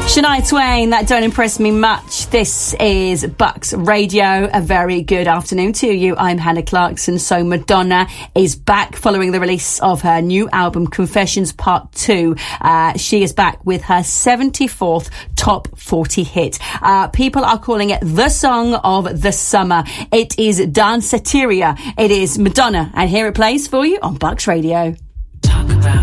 Shania Twain, that don't impress me much. This is Bucks Radio. A very good afternoon to you. I'm Hannah Clarkson. So Madonna is back following the release of her new album, Confessions Part 2. She is back with her 74th top 40 hit. People are calling it the song of the summer. It is Danceteria. It is Madonna, and here it plays for you on Bucks Radio.